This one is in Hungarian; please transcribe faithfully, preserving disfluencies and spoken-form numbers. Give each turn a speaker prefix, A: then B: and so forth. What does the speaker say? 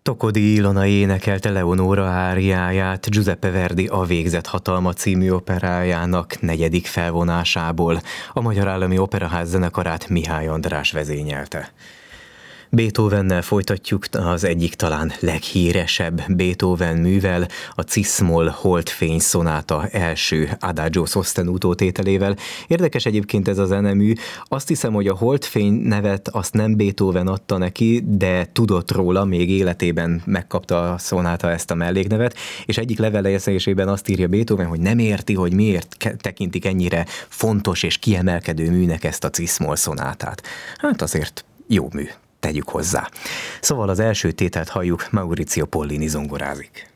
A: Tokodi Ilona énekelte Leonora áriáját Giuseppe Verdi A végzett hatalma című operájának negyedik felvonásából. A Magyar Állami Operaház zenekarát Mihály András vezényelte. Beethovennel folytatjuk az egyik talán leghíresebb Beethoven művel, a Cis-moll Holdfény szonáta első Adagio sostenuto tételével. Érdekes egyébként ez a zenemű. Azt hiszem, hogy a Holdfény nevet azt nem Beethoven adta neki, de tudott róla, még életében megkapta a szonáta ezt a melléknevet, és egyik levelejesztésében azt írja Beethoven, hogy nem érti, hogy miért tekintik ennyire fontos és kiemelkedő műnek ezt a Cis-moll szonátát. Hát azért jó mű. Tegyük hozzá. Szóval az első tételt halljuk, Maurizio Pollini zongorázik.